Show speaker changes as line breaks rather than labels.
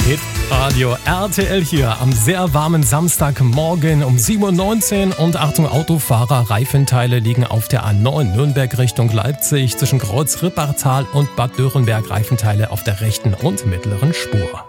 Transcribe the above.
Radio RTL hier am sehr warmen Samstagmorgen um 7:19 Uhr und Achtung Autofahrer, Reifenteile liegen auf der A9 Nürnberg Richtung Leipzig zwischen Kreuz Rippertal und Bad Dürrenberg, Reifenteile auf der rechten und mittleren Spur.